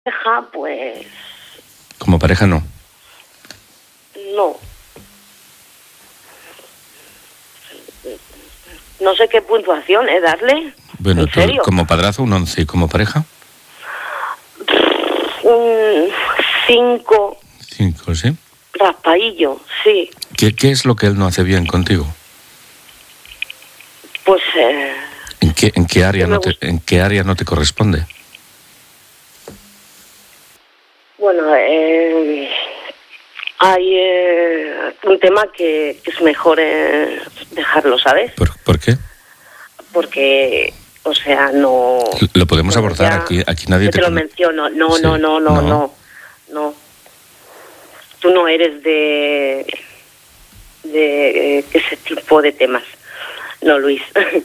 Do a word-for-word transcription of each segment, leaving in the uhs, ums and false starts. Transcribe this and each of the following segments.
pareja, pues... Como pareja no. No. No sé qué puntuación, ¿eh? Darle. Bueno, ¿En tú, serio? como padrazo un once y como pareja Un cinco. cinco, ¿sí? Raspadillo, sí. ¿Qué, ¿Qué es lo que él no hace bien contigo? Pues... Eh, ¿En qué, en qué área me no te, gusta. en qué área no te corresponde? Bueno, eh, hay eh, un tema que, que es mejor eh, dejarlo, ¿sabes? ¿Por, ¿por qué? Porque, o sea, no... Lo podemos bueno, abordar, ya- aquí aquí nadie yo te... te lo con- menciono. No, Sí, no, no, no, no. no, no. Tú no eres de... de eh, ese tipo de temas. No, Luis.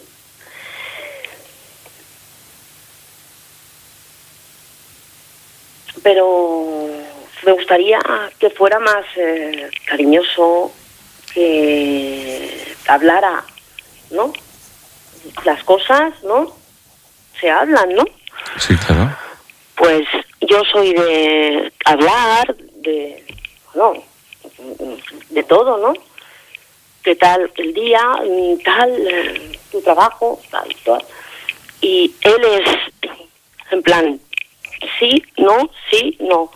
Pero me gustaría que fuera más eh, cariñoso, que hablara, ¿no? Las cosas, ¿no? Se hablan, ¿no? Sí, claro. Pues yo soy de hablar, de, bueno, de todo, ¿no? ¿Qué tal el día? Tal, eh, tu trabajo, tal, tal. Y él es, en plan, sí, no, sí, no.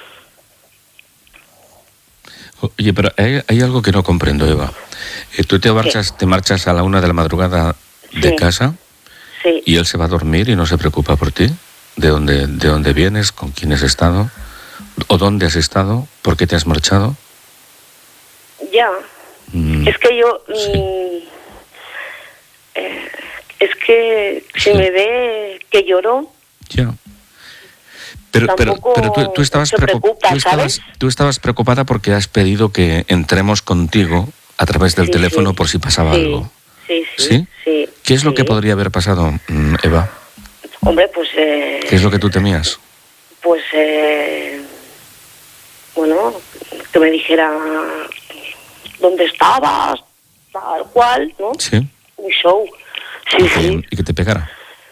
Oye, pero hay, hay algo que no comprendo, Eva. Eh, tú te marchas, te marchas a la una de la madrugada de Sí. casa Sí, y él se va a dormir y no se preocupa por ti. ¿De dónde, de dónde vienes? ¿Con quién has estado? ¿O dónde has estado? ¿Por qué te has marchado? ya. Mm, Es que yo... sí. mm, eh, es que si Sí. me ve que lloro, Ya. Pero, pero, tampoco pero tú, tú estabas se preocup- preocupa, tú estabas, ¿sabes? tú estabas preocupada porque has pedido que entremos contigo a través del Sí, teléfono sí, por si pasaba sí, algo. sí, sí, ¿Sí? sí. ¿Qué es lo sí. que podría haber pasado, mm, Eva? Hombre, pues... Eh, ¿Qué es lo que tú temías? Pues, eh, bueno, que me dijera dónde estabas, tal cual, ¿no? Sí. Un show. Sí, Y que, sí. y que te pegara.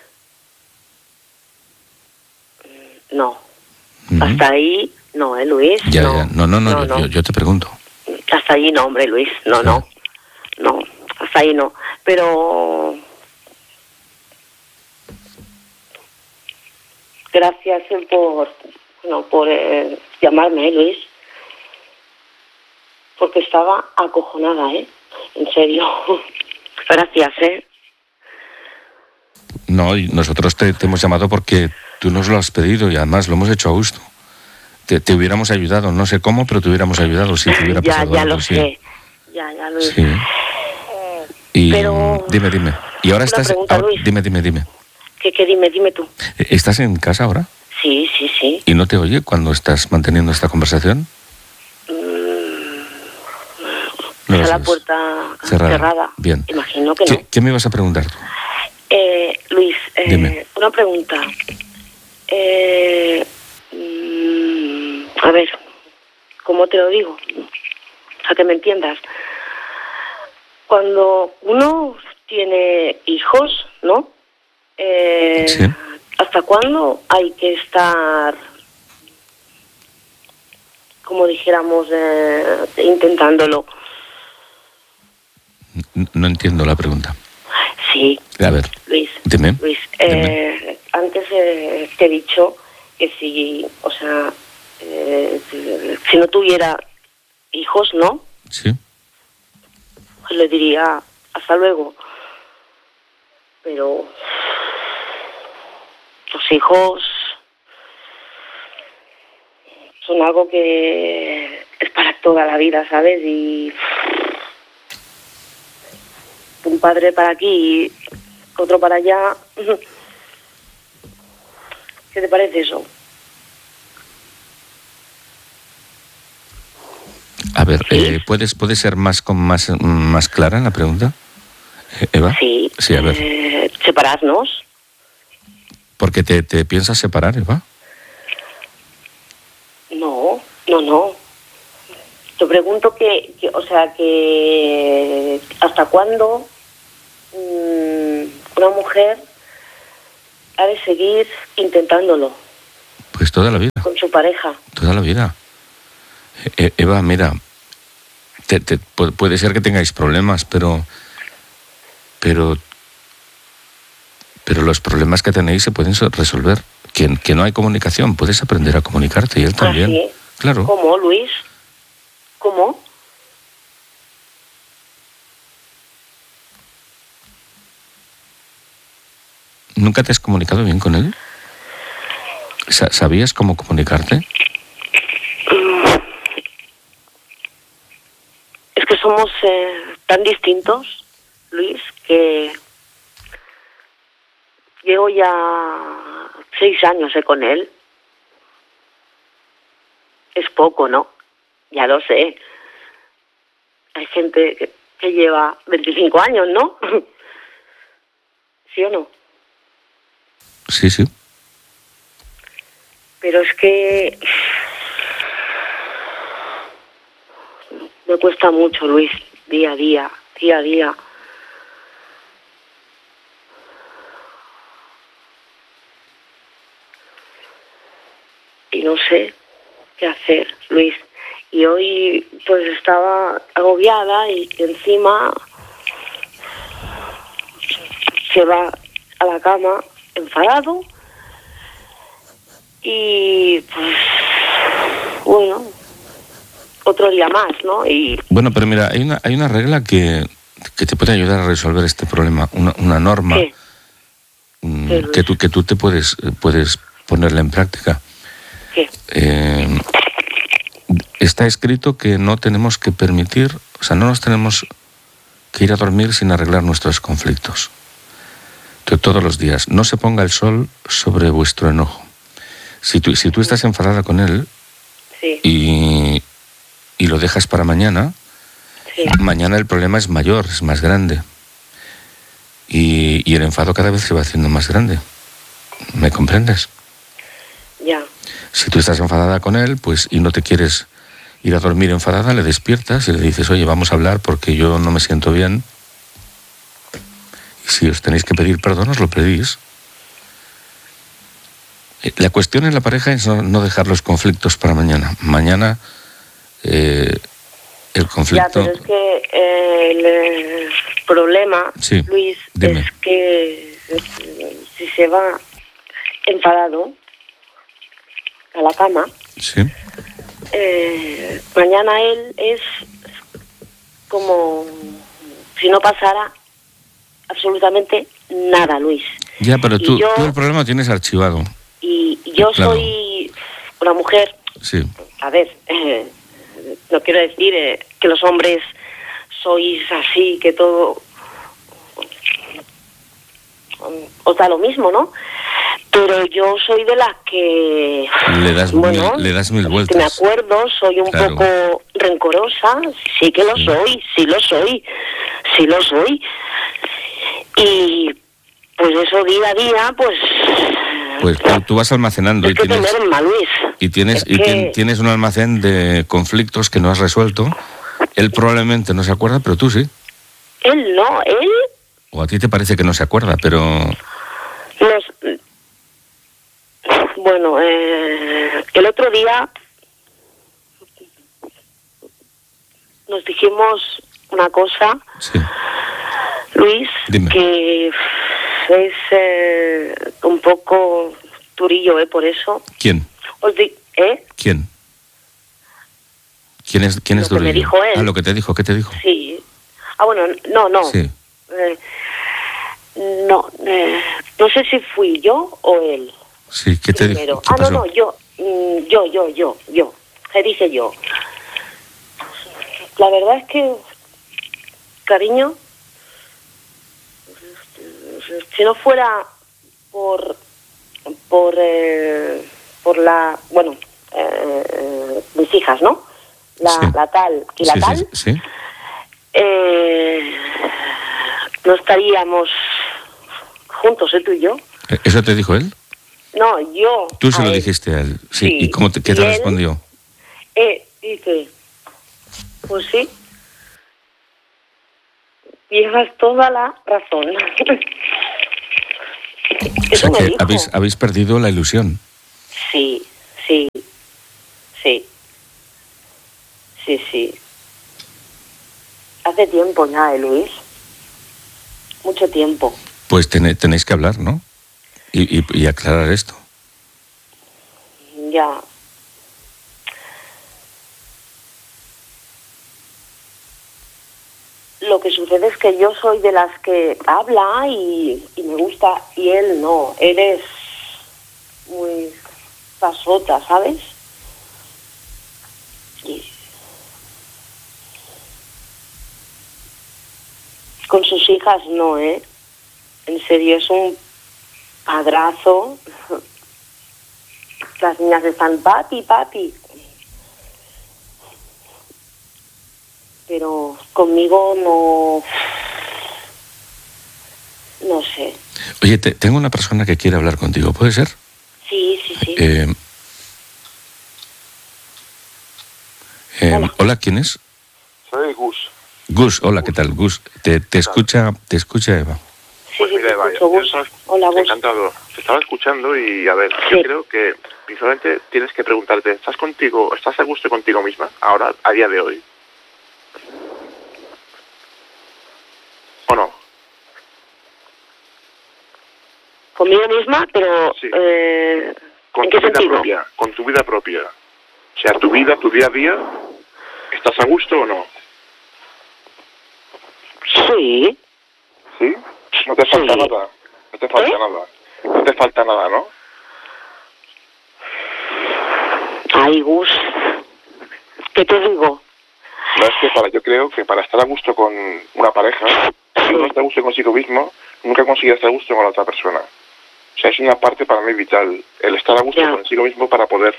No. Ujú. Hasta ahí, no, ¿eh, Luis? Ya, no. ya. No, no, no, no, yo, no. Yo, yo te pregunto. Hasta ahí no, hombre, Luis. No, Sí. no. No, hasta ahí no. Pero... Gracias eh, por, bueno, por eh, llamarme, ¿eh, Luis? Porque estaba acojonada, ¿eh? En serio. Gracias, ¿eh? No, y nosotros te, te hemos llamado porque tú nos lo has pedido y además lo hemos hecho a gusto. Te, te hubiéramos ayudado, no sé cómo, pero te hubiéramos ayudado si te hubiera ya, pasado ya algo, lo sí. sé. Ya, ya, Luis. Sí. Y Pero... dime, dime. Y ahora Una estás... pregunta, ahora- Luis. dime, dime, dime. ¿Qué, qué? Dime, dime tú. ¿Estás en casa ahora? Sí, sí, sí. ¿Y no te oye cuando estás manteniendo esta conversación? Mm, No lo está la sabes. puerta Cerrada. cerrada. Bien. Imagino que ¿Qué, no. ¿Qué me ibas a preguntar tú? Eh, Luis, eh, Dime. una pregunta. Eh, mm, a ver, ¿cómo te lo digo? A que me entiendas. Cuando uno tiene hijos, ¿no? Eh, Sí. ¿Hasta cuándo hay que estar, como dijéramos, eh, intentándolo? N- No entiendo la pregunta. Sí, A ver, Luis. dime. Luis, Dime. eh, antes eh, te he dicho que si, o sea, eh, si no tuviera hijos, ¿no? Sí. Le diría hasta luego. Pero los hijos son algo que es para toda la vida, ¿sabes? Y un padre para aquí y otro para allá. ¿Qué te parece eso? A ver, ¿Sí? eh, ¿puedes, ¿puedes ser más, con más, más clara en la pregunta, eh, Eva? Sí. Sí, a ver. Eh, separarnos. ¿Por qué te, te piensas separar, Eva? No, no, no. Te pregunto que, que o sea, que hasta cuándo mmm, una mujer ha de seguir intentándolo. Pues toda la vida. Con su pareja. Toda la vida. E- Eva, mira, te, te, puede ser que tengáis problemas, pero, pero, pero los problemas que tenéis se pueden resolver. Que, que no hay comunicación, puedes aprender a comunicarte y él también. ¿Ah, sí? Claro. ¿Cómo, Luis? ¿Cómo? ¿Nunca te has comunicado bien con él? ¿Sabías cómo comunicarte? Es que somos eh, tan distintos, Luis, que llevo ya seis años eh, con él. Es poco, ¿no? Ya lo sé. Hay gente que, que lleva veinticinco años, ¿no? ¿Sí o no? Sí, sí. Pero es que me cuesta mucho, Luis, día a día, día a día. Y no sé qué hacer, Luis. Y hoy pues estaba agobiada y encima se va a la cama enfadado y pues bueno, otro día más, ¿no? Y bueno, pero mira, hay una hay una regla que, que te puede ayudar a resolver este problema, una, una norma ¿qué? mm, ¿Qué, que tú que tú te puedes puedes ponerla en práctica. ¿Qué? Eh, está escrito que no tenemos que permitir, o sea, no nos tenemos que ir a dormir sin arreglar nuestros conflictos. Todos los días. No se ponga el sol sobre vuestro enojo. Si tú, si tú estás enfadada con él Sí. y, y lo dejas para mañana, Sí. mañana el problema es mayor, es más grande. Y, y el enfado cada vez se va haciendo más grande. ¿Me comprendes? Ya. Si tú estás enfadada con él, pues y no te quieres ir a dormir enfadada, le despiertas y le dices, oye, vamos a hablar porque yo no me siento bien. Y si os tenéis que pedir perdón, os lo pedís. La cuestión en la pareja es no, no dejar los conflictos para mañana. Mañana eh, el conflicto... Ya, pero es que eh, el, eh, problema, sí, Luis, dime. es que eh, si se va enfadado a la cama, Sí. eh, mañana él es como si no pasara absolutamente nada, Luis. Ya, pero tú, yo, tú el problema tienes archivado. Y yo claro. soy una mujer, sí. a ver, eh, no quiero decir eh, que los hombres sois así, que todo os da lo mismo, ¿no? Pero yo soy de las que... Le das, bueno, mil, le das mil vueltas. Que me acuerdo, soy un claro. poco rencorosa, sí que lo sí. soy, sí lo soy, sí lo soy. Y pues eso día a día, pues... Pues tú, tú vas almacenando es y que tienes... te merma, Luis. Y tienes, es y que... tienes un almacén de conflictos que no has resuelto. Él probablemente no se acuerda, pero tú sí. Él no, él... O a ti te parece que no se acuerda, pero... Los... Bueno, eh, el otro día nos dijimos una cosa, sí. Luis, Dime. que es eh, un poco durillo, ¿eh? Por eso. ¿Quién? Os di ¿eh? ¿Quién? ¿Quién es, quién es Lo que me durillo? dijo él. Ah, lo que te dijo, ¿qué te dijo? Sí. Ah, bueno, no, no. Sí. Eh, no, eh, no sé si fui yo o él. Sí, ¿qué te Primero. dijo? ¿Qué Ah, pasó? no, no, yo, mm, yo, yo, yo, yo. Se dice yo. La verdad es que, cariño, si no fuera por, por, eh, por la, bueno, eh, mis hijas, ¿no? La, sí. la tal y la sí, tal, sí, sí. Eh, no estaríamos juntos, ¿eh? Tú y yo. ¿Eso te dijo él? No, yo. Tú se lo él. dijiste a él. Sí. Sí. ¿Y cómo te, qué ¿Y te él? respondió? Eh, dice, pues sí. Llevas toda la razón. O Eso sea me que dijo. habéis, habéis perdido la ilusión. Sí, Sí, sí, sí, sí. Hace tiempo ya, ¿eh, Luis? Mucho tiempo. Pues tené, tenéis que hablar, ¿no? Y, y, y aclarar esto. Ya. Lo que sucede es que yo soy de las que habla y, y me gusta, y él no. Él es muy pasota, ¿sabes? Y con sus hijas no, ¿eh? En serio, es un padrazo. Las niñas están papi, papi. Pero conmigo no... No sé. Oye, te, tengo una persona que quiere hablar contigo, ¿puede ser? Sí, sí, sí. Eh, eh, Hola. hola, ¿quién es? Soy Gus. Gus, hola, ¿qué tal? Gus, te, te escucha, te escucha Eva. Sí, Pues sí, mira, te Eva, escucho, yo Gus. estaba Hola, Gus. encantado. Te estaba escuchando y, a ver, Sí. yo creo que principalmente tienes que preguntarte, ¿estás contigo, estás a gusto contigo misma ahora, a día de hoy? ¿O no? Conmigo misma, pero... Sí. Eh, Con ¿en tu qué vida sentido? propia, con tu vida propia. O sea, tu vida, tu día a día, ¿estás a gusto o no? Sí. ¿Sí? No te falta Sí. nada. No te falta ¿Eh? nada. No te falta nada, ¿no? Ay, Gus. ¿Qué te digo? No es que para, yo creo que para estar a gusto con una pareja, si uno está a gusto consigo mismo, nunca consigue estar a gusto con la otra persona. O sea, es una parte para mí vital, el estar a gusto Ya. consigo mismo para poder...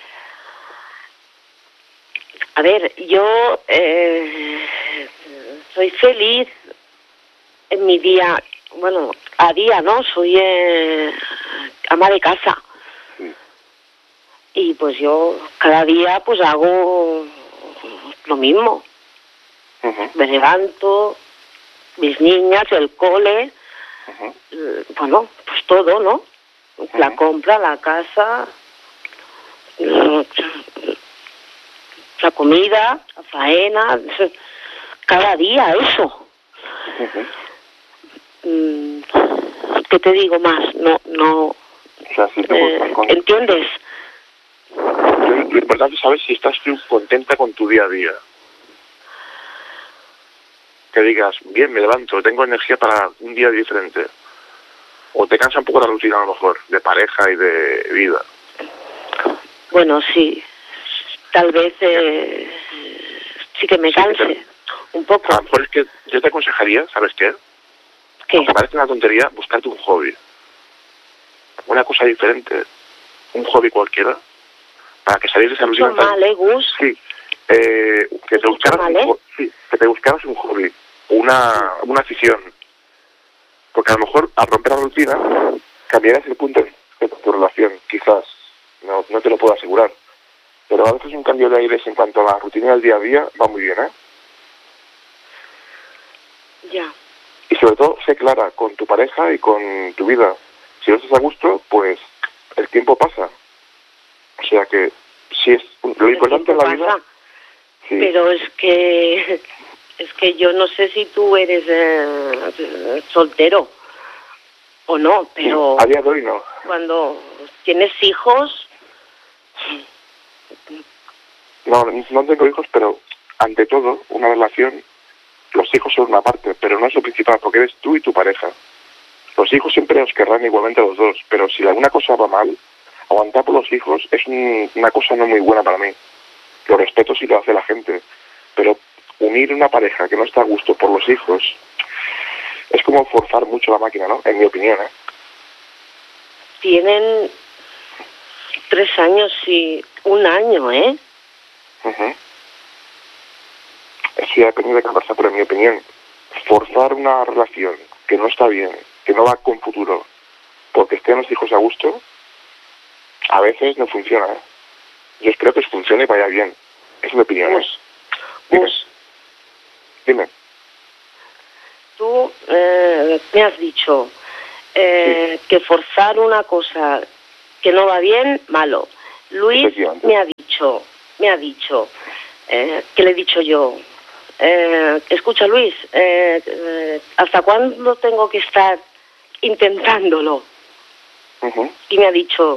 A ver, yo eh, soy feliz en mi día, bueno, a día, ¿no? Soy eh, ama de casa. Sí. Y pues yo cada día pues hago lo mismo. Ujú, Me levanto, mis niñas, el cole, ujú, eh, bueno, pues todo, ¿no? La Ujú. compra, la casa, eh, la comida, la faena, cada día eso. ujú. Mm, ¿Qué te digo más? No, no, O sea, si te eh, con- ¿entiendes? lo, lo importante es saber si estás tú contenta con tu día a día. Que digas, bien, me levanto, tengo energía para un día diferente. O te cansa un poco la rutina, a lo mejor, de pareja y de vida. Bueno, sí, tal vez eh, sí que me Sí, que canse te- un poco. A lo mejor es que yo te aconsejaría, ¿sabes qué? ¿Qué? Aunque parece una tontería, buscarte un hobby. Una cosa diferente. Un hobby cualquiera. Para que salieses a Mucho rutina. mal, ¿eh, Gus? Sí. Eh, que, te Escucho buscaras mal, un ¿eh? ho- sí, que te buscaras un hobby. Una, una afición. Porque a lo mejor, al romper la rutina, cambiarás el punto de tu relación. Quizás. No, no te lo puedo asegurar. Pero a veces un cambio de aires en cuanto a la rutina del día a día va muy bien, ¿eh? Ya. Y sobre todo, sé clara con tu pareja y con tu vida. Si no estás a gusto, pues el tiempo pasa. O sea que, si es lo El importante en tiempo la vida... pasa. Sí, Pero es que es que yo no sé si tú eres eh, soltero o no, pero a día de hoy no. cuando tienes hijos, no. No tengo hijos, pero ante todo, una relación, los hijos son una parte, pero no es lo principal, porque eres tú y tu pareja. Los hijos siempre os querrán igualmente a los dos, pero si alguna cosa va mal, aguantar por los hijos es un- una cosa no muy buena para mí. Lo respeto si lo hace la gente, pero unir una pareja que no está a gusto por los hijos es como forzar mucho la máquina, ¿no? En mi opinión, ¿eh? tienen tres años y un año, ¿eh? Uh-huh. Eso ya depende de cada persona, pero en mi opinión, forzar una relación que no está bien, que no va con futuro, porque estén los hijos a gusto, a veces no funciona, ¿eh? Yo espero que os funcione y vaya bien. Es mi opinión, ¿eh? Gus, Dime, Gus, dime. tú eh, me has dicho eh, que forzar una cosa que no va bien, malo. Luis me ha dicho, me ha dicho, eh, ¿qué le he dicho yo? Eh, escucha, Luis, eh, eh, ¿hasta cuándo tengo que estar intentándolo? Uh-huh. Y me ha dicho,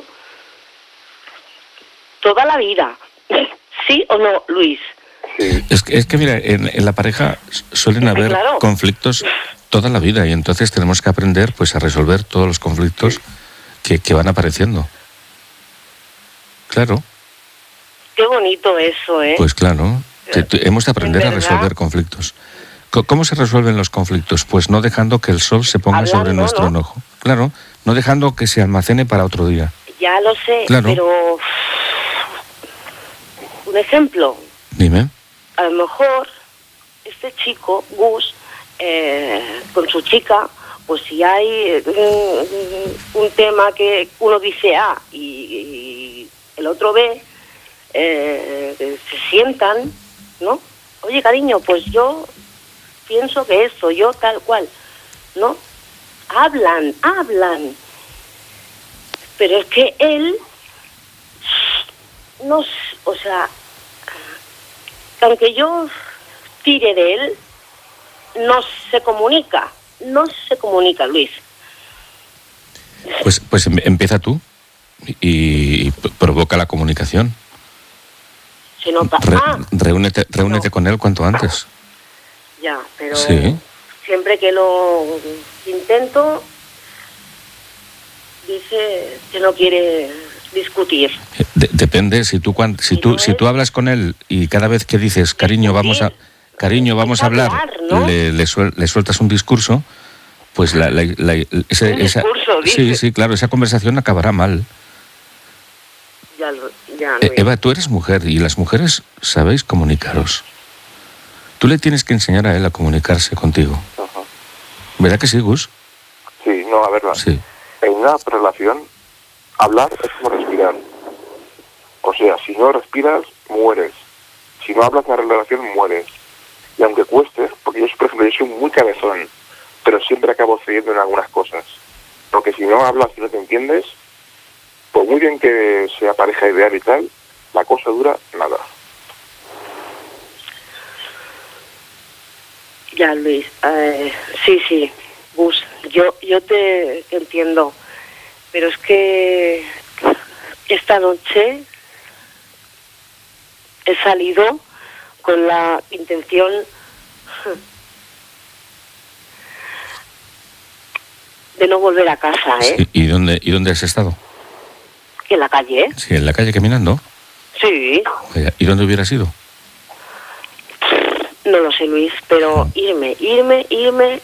toda la vida. ¿Sí o no, Luis? Sí. Es que, es que mira, en, en la pareja suelen haber claro. conflictos toda la vida y entonces tenemos que aprender pues a resolver todos los conflictos que, que van apareciendo. Claro. Qué bonito eso, ¿eh? Pues claro, te, te, hemos de aprender a resolver conflictos. ¿Cómo se resuelven los conflictos? Pues no dejando que el sol se ponga Hablando, sobre nuestro ¿no? enojo. Claro, no dejando que se almacene para otro día. Ya lo sé, claro. Pero... Un ejemplo. Dime. A lo mejor este chico, Gus, eh, con su chica, pues si hay un, un tema que uno dice A y, y el otro B, eh, se sientan, ¿no? Oye, cariño, pues yo pienso que esto, yo tal cual, ¿no? Hablan, hablan. Pero es que él, no, o sea, aunque yo tire de él, no se comunica, no se comunica, Luis. Pues, pues empieza tú y, y provoca la comunicación. Se nota. Re, ah, reúnete reúnete no. con él cuanto antes. Ya, pero sí. Siempre que lo intento, dice que no quiere discutir. De, depende, si tú cuando, si, si tú no si es... tú hablas con él y cada vez que dices, cariño, vamos a cariño, vamos a hablar, hablar ¿no? le, le, suel, le sueltas un discurso, pues la, la, la, ese, un esa, discurso, sí, sí, claro, esa conversación acabará mal. Ya lo, ya, eh, Eva, tú eres mujer y las mujeres sabéis comunicaros. Tú le tienes que enseñar a él a comunicarse contigo. Ajá. ¿Verdad que sí, Gus? Sí, no, a verla. Sí. En una relación, hablar es como respirar. O sea, si no respiras, mueres. Si no hablas en la relación, mueres. Y aunque cueste, porque yo, por ejemplo, yo soy muy cabezón, pero siempre acabo cediendo en algunas cosas. Porque si no hablas y no te entiendes, por muy bien que sea pareja ideal y tal, la cosa dura nada. Ya, Luis, eh, sí, sí, Gus, yo, yo te, te entiendo, pero es que esta noche he salido con la intención de no volver a casa, ¿eh? Sí, ¿y dónde, y dónde has estado? En la calle. Sí, en la calle caminando. Sí. ¿Y dónde hubieras ido? No lo sé, Luis, pero irme, irme, irme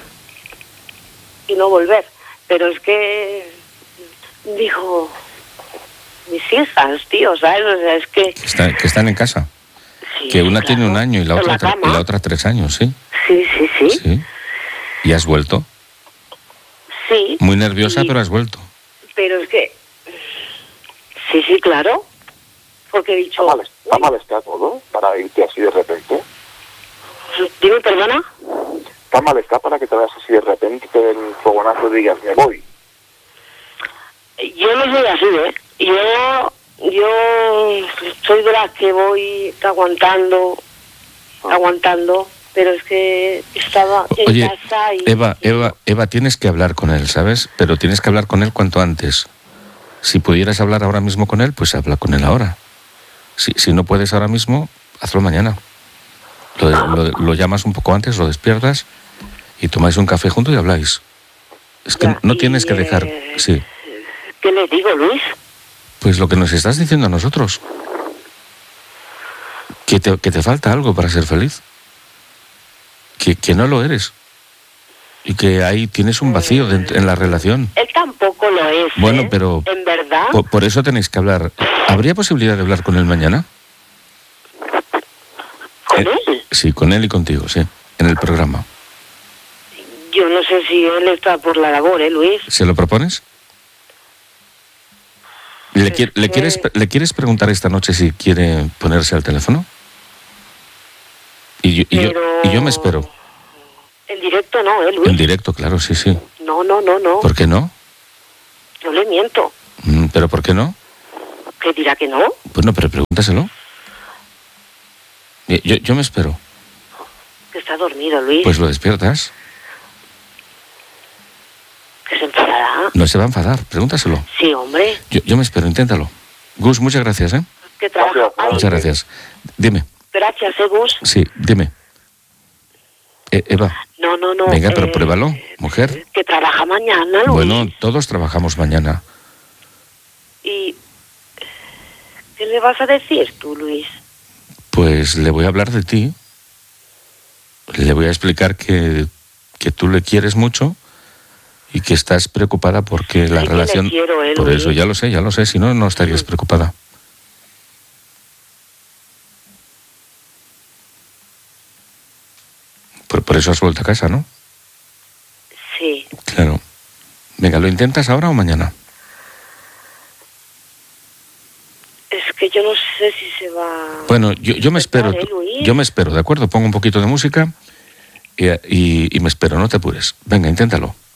y no volver. Pero es que, dijo, mis hijas, tío, ¿sabes? O sea, es que... Está, que están en casa. Sí, que una claro. tiene un año y la, otra la y la otra tres años, ¿sí? Sí, sí, sí. Sí. ¿Y has vuelto? Sí. Muy nerviosa, y... pero has vuelto. Pero es que... Sí, sí, claro. Porque he dicho... ¿Está mal, está mal está todo para irte así de repente? Dime, perdona. ¿Está mal está para que te vayas así de repente, te den un fogonazo y digas, me voy? Yo no soy así, ¿eh? Yo, yo soy de las que voy aguantando, ah. aguantando, pero es que estaba en Oye, casa y... Eva, Eva, Eva, tienes que hablar con él, ¿sabes? Pero tienes que hablar con él cuanto antes. Si pudieras hablar ahora mismo con él, pues habla con él ahora. Si, si no puedes ahora mismo, hazlo mañana. Lo, lo, lo llamas un poco antes, lo despiertas y tomáis un café juntos y habláis. Es que ya, no tienes que dejar... Eh, sí. ¿Qué le digo, Luis? Pues lo que nos estás diciendo a nosotros. Que te, que te falta algo para ser feliz. Que, que no lo eres. Y que ahí tienes un vacío de, en la relación. Él tampoco lo es. Bueno, ¿eh? pero... ¿En verdad? Por, por eso tenéis que hablar. ¿Habría posibilidad de hablar con él mañana? ¿Con eh, él? Sí, con él y contigo, sí. En el programa. Yo no sé si él está por la labor, ¿eh, Luis? ¿Se lo propones? ¿Le, es ¿le, que... quieres, ¿Le quieres preguntar esta noche si quiere ponerse al teléfono? Y yo, y Pero... yo, y yo me espero. En directo no, ¿eh, Luis? En directo, claro, sí, sí. No, no, no, no. ¿Por qué no? Yo le miento. ¿Pero por qué no? ¿Qué dirá que no? Pues no, pero pregúntaselo. Yo, yo me espero. Que está dormido, Luis. Pues lo despiertas. Que se enfadará. No se va a enfadar, pregúntaselo. Sí, hombre. Yo, yo me espero, inténtalo. Gus, muchas gracias, ¿eh? Que trabaja... Ay, Muchas gracias. Dime. gracias, ¿eh, Gus? Sí, dime. Eh, Eva. No, no, no. Venga, pero eh, pruébalo, mujer. Que trabaja mañana, Luis. Bueno, todos trabajamos mañana. ¿Y qué le vas a decir tú, Luis? Pues le voy a hablar de ti. Le voy a explicar que, que tú le quieres mucho y que estás preocupada porque la Sí que relación... le quiero, ¿eh, Por Luis? eso, ya lo sé, ya lo sé. Si no, no estarías Mm. preocupada. Por, por eso has vuelto a casa, ¿no? Sí. Claro. Venga, ¿lo intentas ahora o mañana? Es que yo no sé si se va... Bueno, yo, yo me espero. ¿eh, Luis? Yo me espero, ¿de acuerdo? Pongo un poquito de música y, y, y me espero, no te apures. Venga, inténtalo.